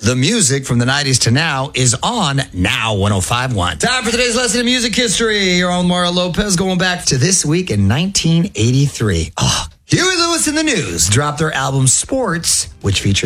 The music from the 90s to now is on Now 105.1. Time for today's lesson in music history. Your own Mario Lopez going back to this week in 1983. Huey Lewis and the News dropped their album Sports, which featured